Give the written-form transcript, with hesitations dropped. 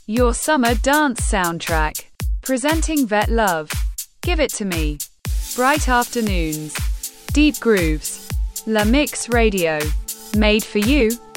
Your summer dance soundtrack. Presenting Vet Love. Give it to me. Bright afternoons. Deep grooves. La Mix Radio. Made for you.